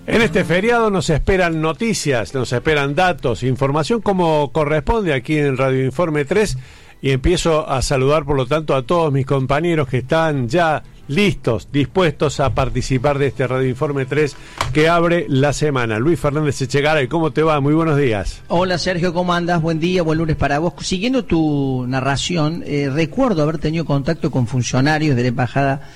En este feriado nos esperan noticias, nos esperan datos, información como corresponde aquí en Radio Informe 3 y empiezo a saludar por lo tanto a todos mis compañeros que están ya listos, dispuestos a participar de este Radio Informe 3 que abre la semana. Luis Fernández Echegaray, ¿cómo te va? Muy buenos días. Hola Sergio, ¿cómo andas? Buen día, buen lunes para vos. Siguiendo tu narración, recuerdo haber tenido contacto con funcionarios de la Embajada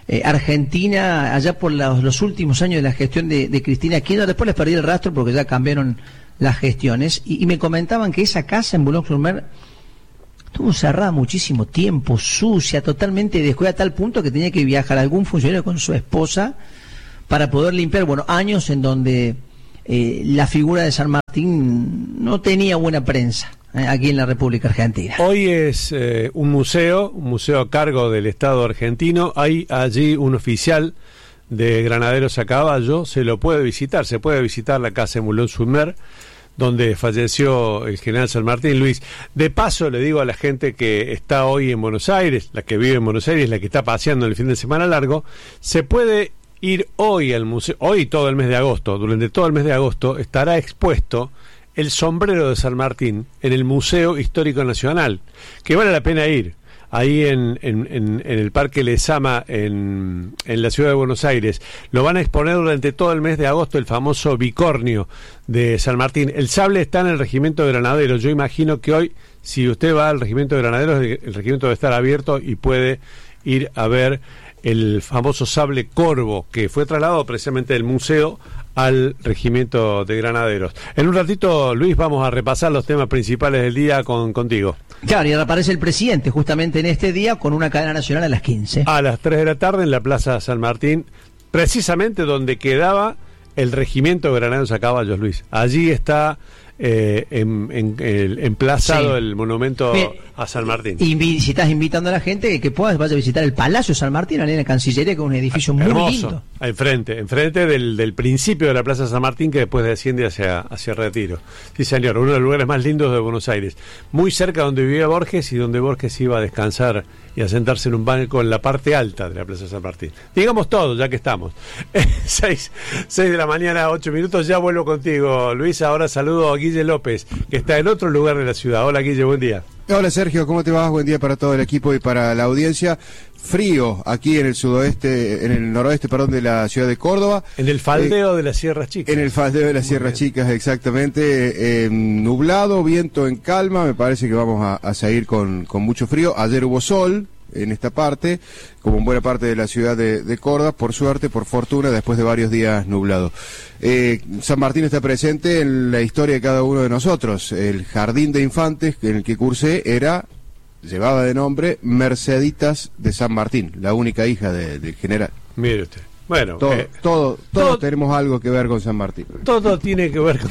Argentina allá por los últimos años de la gestión de Cristina Kirchner. Después les perdí el rastro porque ya cambiaron las gestiones y me comentaban que esa casa en Boulogne-sur-Mer estuvo cerrada muchísimo tiempo, sucia, totalmente descuidada, a tal punto que tenía que viajar algún funcionario con su esposa para poder limpiar, años en donde la figura de San Martín no tenía buena prensa aquí en la República Argentina. Hoy es un museo a cargo del Estado argentino. Hay allí un oficial de Granaderos a Caballo, se puede visitar la casa en Boulogne-sur-Mer, donde falleció el general San Martín. Luis, de paso le digo a la gente que está hoy en Buenos Aires, la que vive en Buenos Aires, la que está paseando el fin de semana largo, se puede ir hoy al museo, hoy todo el mes de agosto, durante todo el mes de agosto estará expuesto el sombrero de San Martín en el Museo Histórico Nacional, que vale la pena ir. Ahí en el Parque Lezama, en la ciudad de Buenos Aires. Lo van a exponer durante todo el mes de agosto, el famoso bicornio de San Martín. El sable está en el Regimiento de Granaderos. Yo imagino que hoy, si usted va al Regimiento de Granaderos, el regimiento debe estar abierto y puede ir a ver el famoso sable corvo, que fue trasladado precisamente del museo al Regimiento de Granaderos. En un ratito, Luis, vamos a repasar los temas principales del día contigo. Claro, y aparece el presidente justamente en este día con una cadena nacional a las 15. A las 3 de la tarde en la Plaza San Martín, precisamente donde quedaba el Regimiento de Granaderos a Caballos, Luis. Allí está emplazado el monumento a San Martín. Y si estás invitando a la gente que vaya a visitar el Palacio San Martín, en la Cancillería, que es un edificio muy lindo. Enfrente del principio de la Plaza San Martín, que después desciende hacia Retiro. Sí, señor, uno de los lugares más lindos de Buenos Aires. Muy cerca donde vivía Borges y donde Borges iba a descansar y a sentarse en un banco en la parte alta de la Plaza San Martín. Digamos todo, ya que estamos. 6 de la mañana, 8 minutos, ya vuelvo contigo, Luis. Ahora saludo a Guille López, que está en otro lugar de la ciudad. Hola, Guille, buen día. Hola, Sergio, ¿cómo te vas? Buen día para todo el equipo y para la audiencia. Frío aquí en el noroeste, de la ciudad de Córdoba. En el faldeo de las Sierras Chicas. En el faldeo de las Sierras Chicas, exactamente. Nublado, viento en calma, me parece que vamos a seguir con mucho frío. Ayer hubo sol en esta parte, como en buena parte de la ciudad de Córdoba, por suerte, por fortuna, después de varios días nublado. San Martín está presente en la historia de cada uno de nosotros. El jardín de infantes en el que cursé llevaba de nombre Merceditas de San Martín, la única hija del general. Mire usted. Bueno, todos tenemos algo que ver con San Martín. Todo tiene que ver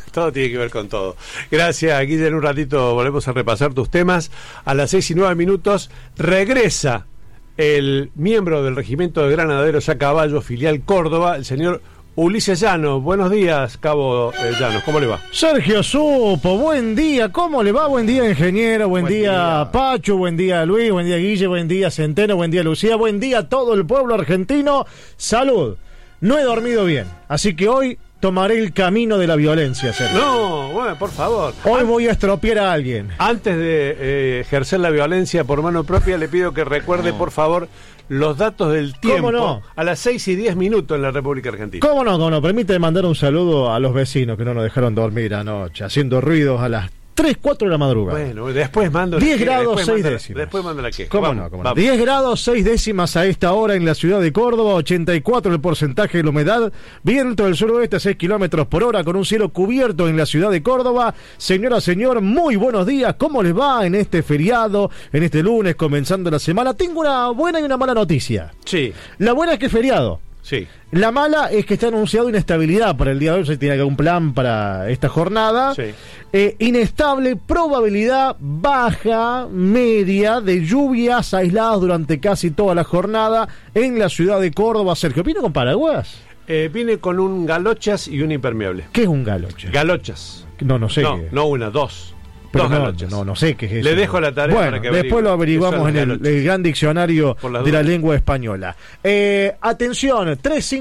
con todo. Gracias, Guille. En un ratito volvemos a repasar tus temas. A las 6:09 regresa el miembro del Regimiento de Granaderos a Caballo, filial Córdoba, el señor Ulises Llanos. Buenos días, Cabo Llanos, ¿cómo le va? Sergio Supo, buen día, ¿cómo le va? Buen día, ingeniero, buen día, Pacho, buen día, Luis, buen día, Guille, buen día, Centeno, buen día, Lucía, buen día a todo el pueblo argentino. Salud, no he dormido bien, así que hoy tomaré el camino de la violencia, Sergio. No, bueno, por favor. Hoy voy a estropear a alguien. Antes de ejercer la violencia por mano propia, le pido que recuerde, por favor, los datos del tiempo. ¿Cómo no? A las 6:10 en la República Argentina. ¿Cómo no? Permíteme mandar un saludo a los vecinos que no nos dejaron dormir anoche, haciendo ruidos a las 3, 4 de la madrugada. Bueno, después mando 10 grados 6 décimas. Después mando la queja. ¿Cómo no? 10 grados 6 décimas a esta hora en la ciudad de Córdoba, 84 el porcentaje de la humedad, viento del suroeste a 6 kilómetros por hora, con un cielo cubierto en la ciudad de Córdoba. Señora, señor, muy buenos días. ¿Cómo les va en este feriado, en este lunes, comenzando la semana? Tengo una buena y una mala noticia. Sí. La buena es que es feriado. Sí. La mala es que está anunciado inestabilidad para el día de hoy. Se tiene algún plan para esta jornada. Sí. Inestable, probabilidad baja, media de lluvias aisladas durante casi toda la jornada en la ciudad de Córdoba. Sergio, ¿viene con paraguas? Vine con un galochas y un impermeable. ¿Qué es un galochas? Galochas. No sé. No, una, dos. Pero galochas. no sé qué es eso. Le dejo la tarea bueno, para que después lo averiguamos en el gran diccionario de la lengua española. Atención,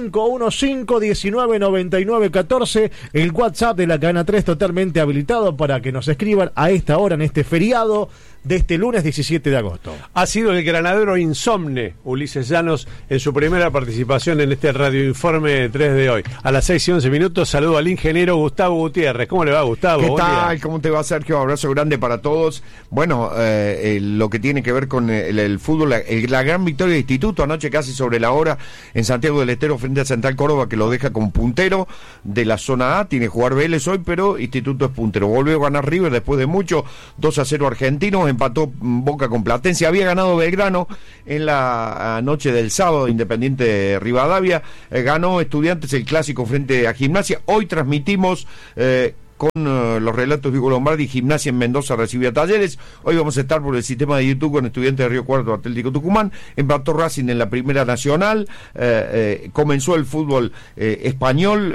3515199914, el WhatsApp de la cadena 3 totalmente habilitado para que nos escriban a esta hora en este feriado de este lunes 17 de agosto. Ha sido el granadero insomne Ulises Llanos en su primera participación en este radioinforme 3 de hoy. A las 6:11 saludo al ingeniero Gustavo Gutiérrez. ¿Cómo le va, Gustavo? ¿Qué tal? ¿Cómo te va, Sergio? Abrazo grande para todos. Bueno, lo que tiene que ver con el fútbol, la gran victoria de Instituto anoche casi sobre la hora en Santiago del Estero frente a Central Córdoba, que lo deja como puntero de la zona A. Tiene que jugar Vélez hoy, pero Instituto es puntero. Volvió a ganar River después de mucho, 2-0 argentinos. Empató Boca con Platense. Había ganado Belgrano en la noche del sábado, Independiente Rivadavia. Ganó Estudiantes el clásico frente a Gimnasia. Hoy transmitimos con los relatos de Hugo Lombardi. Gimnasia en Mendoza recibió a Talleres. Hoy vamos a estar por el sistema de YouTube con Estudiantes de Río Cuarto, Atlético Tucumán. Empató Racing en la Primera Nacional. Comenzó el fútbol español.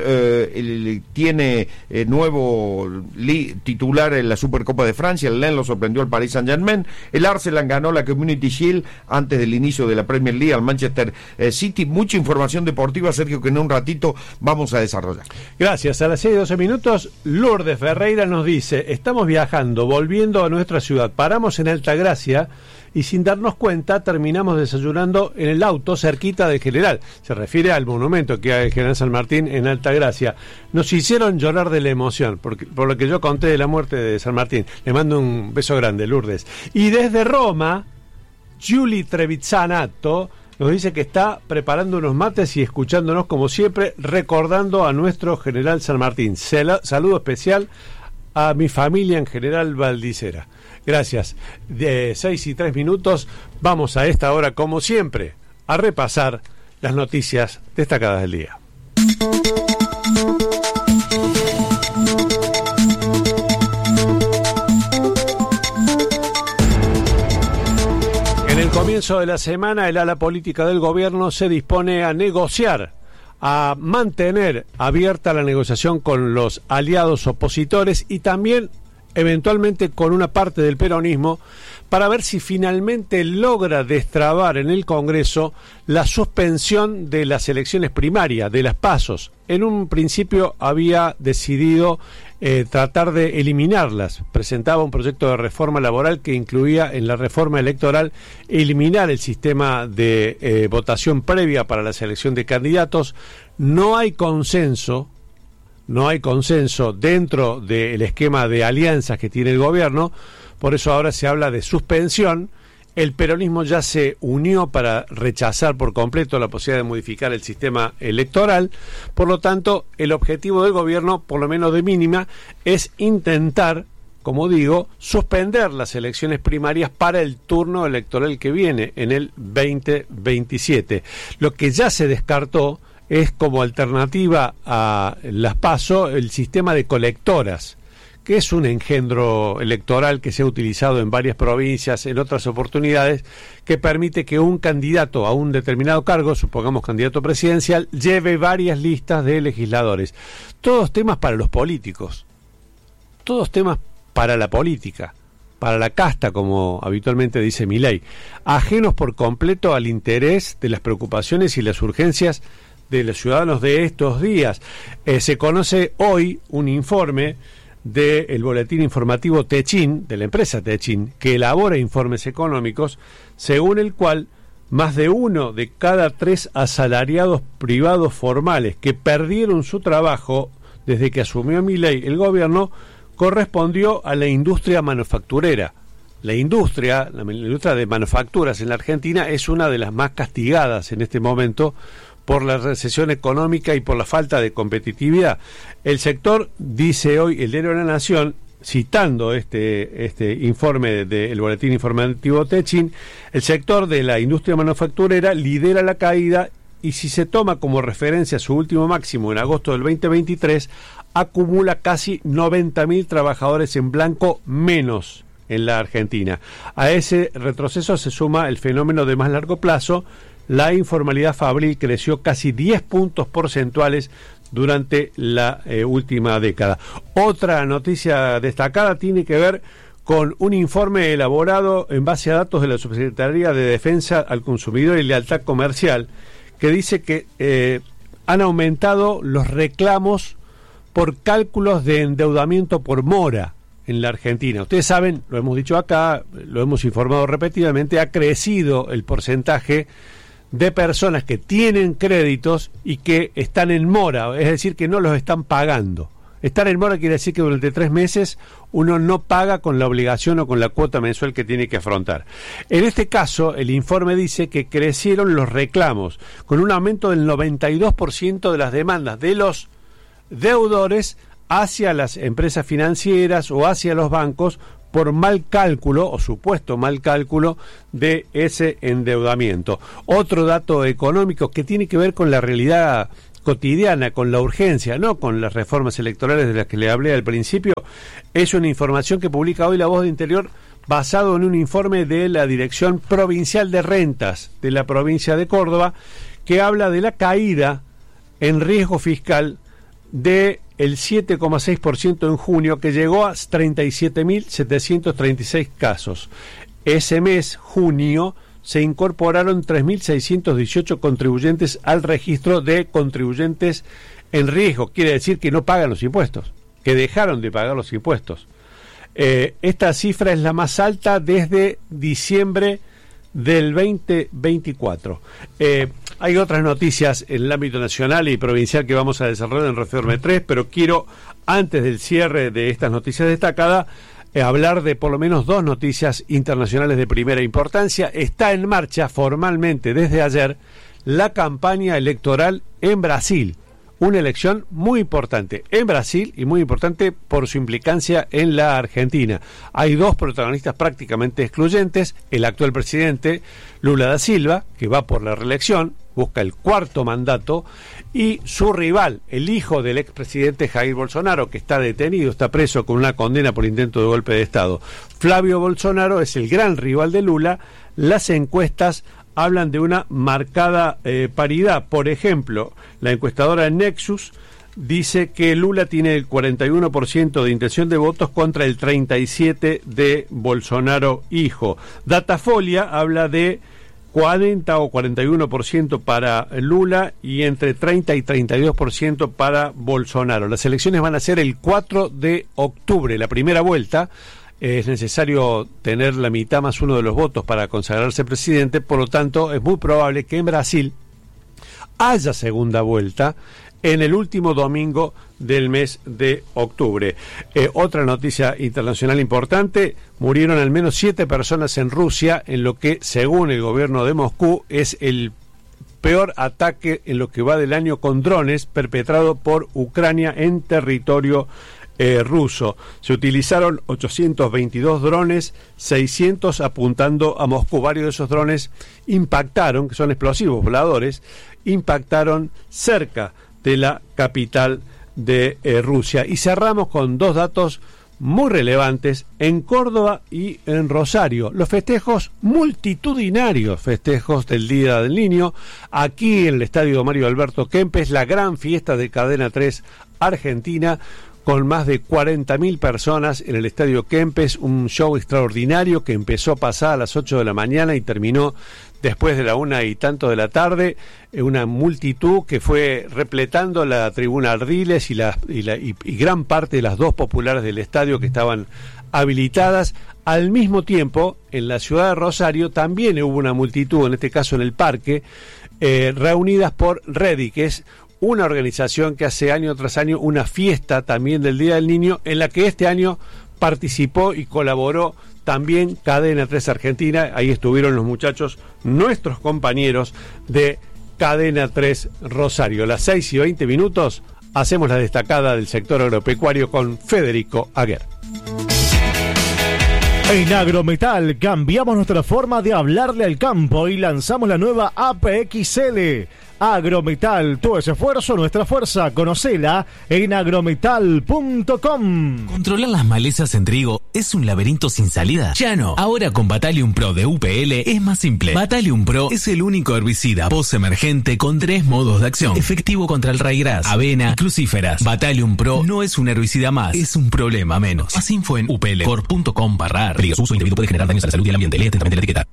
Tiene nuevo titular en la Supercopa de Francia. El Lens lo sorprendió al Paris Saint-Germain. El Arsenal ganó la Community Shield antes del inicio de la Premier League al Manchester City. Mucha información deportiva, Sergio, que en un ratito vamos a desarrollar. Gracias. A las 6:12 Lourdes Ferreira nos dice: estamos viajando, volviendo a nuestra ciudad, paramos en Altagracia y sin darnos cuenta terminamos desayunando en el auto cerquita del General. Se refiere al monumento que hay en General San Martín en Altagracia. Nos hicieron llorar de la emoción por lo que yo conté de la muerte de San Martín. Le mando un beso grande, Lourdes. Y desde Roma, Giuli Trevizzanato nos dice que está preparando unos mates y escuchándonos como siempre, recordando a nuestro General San Martín. Saludo especial a mi familia en General Valdicera. Gracias. De 6:03 vamos a esta hora, como siempre, a repasar las noticias destacadas del día. En el comienzo de la semana, el ala política del gobierno se dispone a negociar, a mantener abierta la negociación con los aliados opositores y también eventualmente con una parte del peronismo para ver si finalmente logra destrabar en el Congreso la suspensión de las elecciones primarias, de las PASOs. En un principio había decidido tratar de eliminarlas. Presentaba un proyecto de reforma laboral que incluía en la reforma electoral eliminar el sistema de votación previa para la selección de candidatos. No hay consenso dentro del esquema de alianzas que tiene el gobierno, por eso ahora se habla de suspensión. El peronismo ya se unió para rechazar por completo la posibilidad de modificar el sistema electoral, por lo tanto el objetivo del gobierno, por lo menos de mínima, es intentar, como digo, suspender las elecciones primarias para el turno electoral que viene en el 2027. Lo que ya se descartó es como alternativa a las PASO el sistema de colectoras, que es un engendro electoral que se ha utilizado en varias provincias, en otras oportunidades, que permite que un candidato a un determinado cargo, supongamos candidato presidencial, lleve varias listas de legisladores. Todos temas para los políticos, todos temas para la política, para la casta, como habitualmente dice Milei, ajenos por completo al interés de las preocupaciones y las urgencias de los ciudadanos de estos días. Se conoce hoy un informe del boletín informativo Techin, de la empresa Techin, que elabora informes económicos, según el cual más de 1 de cada 3 asalariados privados formales que perdieron su trabajo desde que asumió Milei el gobierno correspondió a la industria manufacturera. La industria de manufacturas en la Argentina es una de las más castigadas en este momento por la recesión económica y por la falta de competitividad. El sector, dice hoy el diario de la Nación, citando este informe del boletín informativo Techin, el sector de la industria manufacturera lidera la caída y si se toma como referencia su último máximo en agosto del 2023, acumula casi 90.000 trabajadores en blanco menos en la Argentina. A ese retroceso se suma el fenómeno de más largo plazo. La informalidad fabril creció casi 10 puntos porcentuales durante la última década. Otra noticia destacada tiene que ver con un informe elaborado en base a datos de la Subsecretaría de Defensa al Consumidor y Lealtad Comercial, que dice que han aumentado los reclamos por cálculos de endeudamiento por mora en la Argentina. Ustedes saben, lo hemos dicho acá, lo hemos informado repetidamente, ha crecido el porcentaje de personas que tienen créditos y que están en mora, es decir, que no los están pagando. Estar en mora quiere decir que durante 3 meses uno no paga con la obligación o con la cuota mensual que tiene que afrontar. En este caso, el informe dice que crecieron los reclamos, con un aumento del 92% de las demandas de los deudores hacia las empresas financieras o hacia los bancos por mal cálculo o supuesto mal cálculo de ese endeudamiento. Otro dato económico que tiene que ver con la realidad cotidiana, con la urgencia, no con las reformas electorales de las que le hablé al principio, es una información que publica hoy La Voz de Interior basado en un informe de la Dirección Provincial de Rentas de la provincia de Córdoba, que habla de la caída en riesgo fiscal de el 7,6% en junio, que llegó a 37.736 casos. Ese mes, junio, se incorporaron 3.618 contribuyentes al registro de contribuyentes en riesgo. Quiere decir que no pagan los impuestos, que dejaron de pagar los impuestos. Esta cifra es la más alta desde diciembre del 2024. Hay otras noticias en el ámbito nacional y provincial que vamos a desarrollar en Reforma 3, pero quiero, antes del cierre de estas noticias destacadas, hablar de por lo menos 2 noticias internacionales de primera importancia. Está en marcha formalmente desde ayer la campaña electoral en Brasil. Una elección muy importante en Brasil y muy importante por su implicancia en la Argentina. Hay 2 protagonistas prácticamente excluyentes: el actual presidente Lula da Silva, que va por la reelección, busca el 4º mandato, y su rival, el hijo del expresidente Jair Bolsonaro, que está detenido, está preso con una condena por intento de golpe de Estado. Flavio Bolsonaro es el gran rival de Lula. Las encuestas hablan de una marcada paridad. Por ejemplo, la encuestadora Nexus dice que Lula tiene el 41% de intención de votos contra el 37% de Bolsonaro hijo. Datafolia habla de 40 o 41% para Lula y entre 30 y 32% para Bolsonaro. Las elecciones van a ser el 4 de octubre, la primera vuelta. Es necesario tener la mitad más 1 de los votos para consagrarse presidente, por lo tanto es muy probable que en Brasil haya segunda vuelta en el último domingo del mes de octubre. Otra noticia internacional importante: murieron al menos 7 personas en Rusia en lo que, según el gobierno de Moscú, es el peor ataque en lo que va del año con drones perpetrado por Ucrania en territorio ruso. Se utilizaron 822 drones, 600 apuntando a Moscú. Varios de esos drones impactaron, que son explosivos voladores, impactaron cerca de la capital de Rusia. Y cerramos con 2 datos muy relevantes en Córdoba y en Rosario: los festejos multitudinarios, festejos del Día del Niño, aquí en el estadio Mario Alberto Kempes, la gran fiesta de Cadena 3 Argentina, con más de 40.000 personas en el estadio Kempes, un show extraordinario que empezó pasada a las 8 de la mañana y terminó después de la 1 y tanto de la tarde, una multitud que fue repletando la tribuna Ardiles y gran parte de las 2 populares del estadio que estaban habilitadas. Al mismo tiempo, en la ciudad de Rosario también hubo una multitud, en este caso en el parque, reunidas por Ready, que es una organización que hace año tras año una fiesta también del Día del Niño, en la que este año participó y colaboró también Cadena 3 Argentina. Ahí estuvieron los muchachos, nuestros compañeros de Cadena 3 Rosario. A las 6:20 hacemos la destacada del sector agropecuario con Federico Aguer. En Agrometal cambiamos nuestra forma de hablarle al campo y lanzamos la nueva APXL. Agrometal, todo ese esfuerzo, nuestra fuerza, conocela en agrometal.com. Controlar las malezas en trigo es un laberinto sin salida. Ya no. Ahora con Battalion Pro de UPL es más simple. Battalion Pro es el único herbicida post-emergente con 3 modos de acción. Efectivo contra el raigras, avena y crucíferas. Battalion Pro no es un herbicida más, es un problema menos. Más info en uplcor.com/ar. Su uso indebido puede generar daños a la salud y al ambiente. Lee atentamente la etiqueta.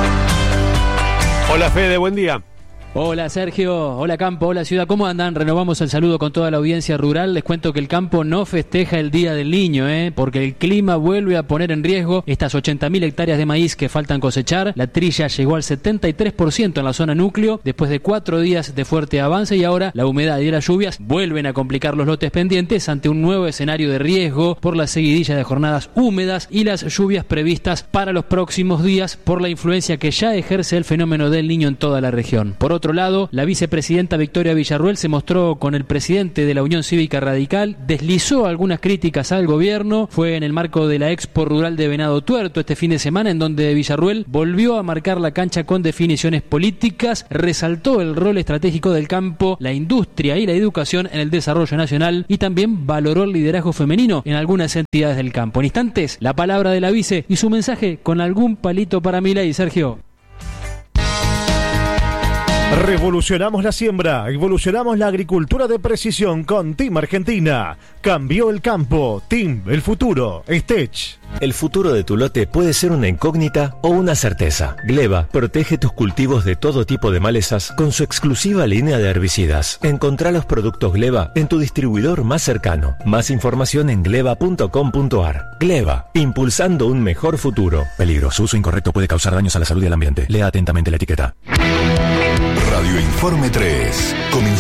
Hola Fede, buen día. Hola Sergio, hola Campo, hola Ciudad, ¿cómo andan? Renovamos el saludo con toda la audiencia rural. Les cuento que el campo no festeja el Día del Niño, porque el clima vuelve a poner en riesgo estas 80.000 hectáreas de maíz que faltan cosechar. La trilla llegó al 73% en la zona núcleo después de 4 días de fuerte avance y ahora la humedad y las lluvias vuelven a complicar los lotes pendientes ante un nuevo escenario de riesgo por la seguidilla de jornadas húmedas y las lluvias previstas para los próximos días por la influencia que ya ejerce el fenómeno del Niño en toda la región. Por otro lado, la vicepresidenta Victoria Villarruel se mostró con el presidente de la Unión Cívica Radical, deslizó algunas críticas al gobierno, fue en el marco de la Expo Rural de Venado Tuerto este fin de semana, en donde Villarruel volvió a marcar la cancha con definiciones políticas, resaltó el rol estratégico del campo, la industria y la educación en el desarrollo nacional y también valoró el liderazgo femenino en algunas entidades del campo. En instantes, la palabra de la vice y su mensaje con algún palito para Milei, Sergio. Revolucionamos la siembra, evolucionamos la agricultura de precisión con Team Argentina. Cambió el campo, Team, el futuro, Stech. El futuro de tu lote puede ser una incógnita o una certeza. Gleba protege tus cultivos de todo tipo de malezas con su exclusiva línea de herbicidas. Encontrá los productos Gleba en tu distribuidor más cercano. Más información en gleba.com.ar. Gleba, impulsando un mejor futuro. Peligro, su uso incorrecto puede causar daños a la salud y al ambiente. Lea atentamente la etiqueta. Radio Informe 3.